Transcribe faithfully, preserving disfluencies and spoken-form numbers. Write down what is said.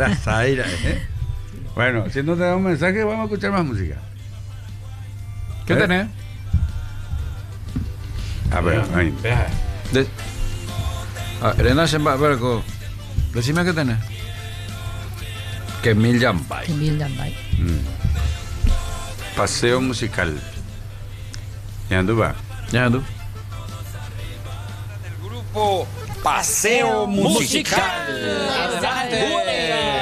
Zaira, Zaira. ¿eh? Bueno, si no te da un mensaje, vamos a escuchar más música. ¿Qué ¿Eh? tenés? A ver, ahí. De... Ah, Elena Schembergo, decime qué tenés. Que Mil Jambay. Emil Jambay. Mm. Paseo musical. ¿Ya tú va? Ya tú. Grupo Paseo Musical. Adelante.